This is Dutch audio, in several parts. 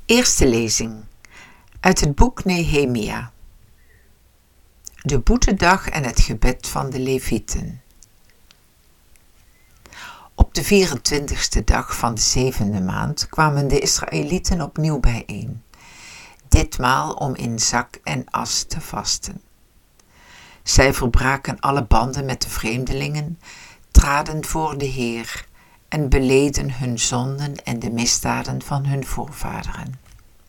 Eerste lezing uit het boek Nehemia. De boetedag en het gebed van de Levieten. Op de 24e dag van de 7e maand kwamen de Israëlieten opnieuw bijeen, ditmaal om in zak en as te vasten. Zij verbraken alle banden met de vreemdelingen, traden voor de Heer en beleden hun zonden en de misdaden van hun voorvaderen.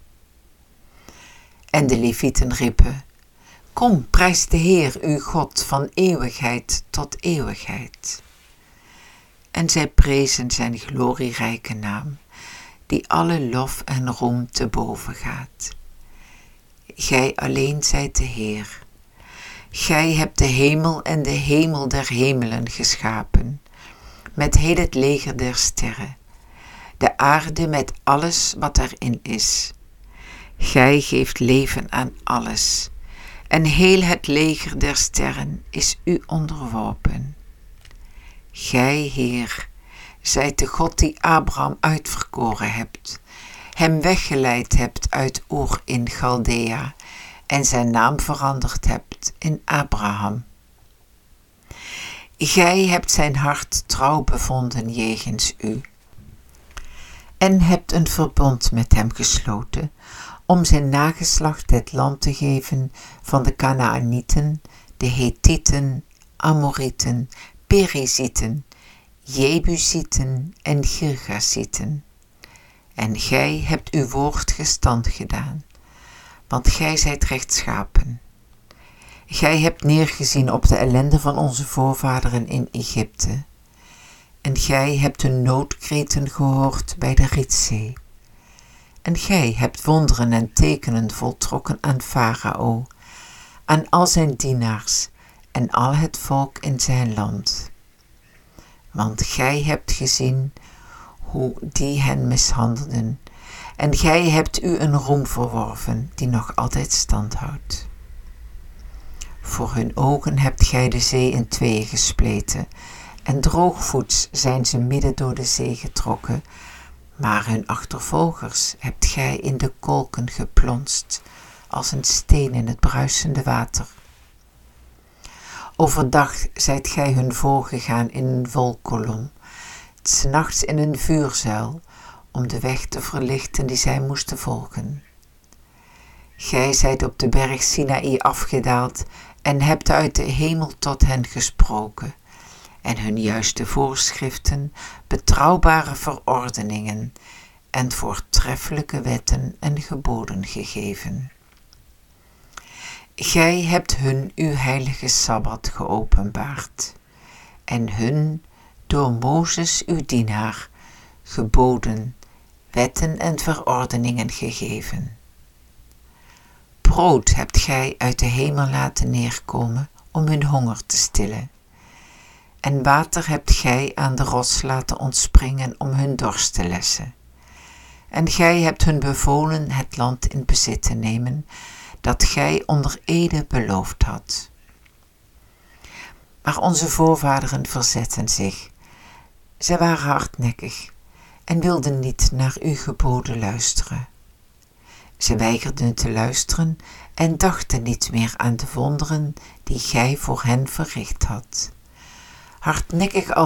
En de Levieten riepen: Kom, prijs de Heer, uw God, van eeuwigheid tot eeuwigheid. En zij prezen zijn glorierijke naam, die alle lof en roem te boven gaat. Gij alleen zijt de Heer. Gij hebt de hemel en de hemel der hemelen geschapen, met heel het leger der sterren, de aarde met alles wat erin is. Gij geeft leven aan alles, en heel het leger der sterren is u onderworpen. Gij, Heer, zijt de God die Abraham uitverkoren hebt, hem weggeleid hebt uit Ur in Chaldea en zijn naam veranderd hebt in Abraham. Gij hebt zijn hart trouw bevonden jegens u en hebt een verbond met hem gesloten om zijn nageslacht het land te geven van de Kanaanieten, de Hethieten, Amorieten, Perizieten, Jebusieten en Girgasieten. En gij hebt uw woord gestand gedaan, want gij zijt rechtschapen. Gij hebt neergezien op de ellende van onze voorvaderen in Egypte, en gij hebt hun noodkreten gehoord bij de Rietzee. En gij hebt wonderen en tekenen voltrokken aan Farao, aan al zijn dienaars en al het volk in zijn land. Want gij hebt gezien hoe die hen mishandelden, en gij hebt u een roem verworven die nog altijd stand houdt. Voor hun ogen hebt gij de zee in tweeën gespleten, en droogvoets zijn ze midden door de zee getrokken, maar hun achtervolgers hebt gij in de kolken geplonst, als een steen in het bruisende water. Overdag zijt gij hun voorgegaan in een wolkolom, 's nachts in een vuurzuil, om de weg te verlichten die zij moesten volgen. Gij zijt op de berg Sinaï afgedaald en hebt uit de hemel tot hen gesproken, en hun juiste voorschriften, betrouwbare verordeningen en voortreffelijke wetten en geboden gegeven. Gij hebt hun uw heilige Sabbat geopenbaard, en hun door Mozes uw dienaar geboden, wetten en verordeningen gegeven. Brood hebt gij uit de hemel laten neerkomen om hun honger te stillen, en water hebt gij aan de rots laten ontspringen om hun dorst te lessen. En gij hebt hun bevolen het land in bezit te nemen, dat gij onder ede beloofd had. Maar onze voorvaderen verzetten zich. Zij waren hardnekkig en wilden niet naar uw geboden luisteren. Ze weigerden te luisteren en dachten niet meer aan de wonderen die gij voor hen verricht had. Hardnekkig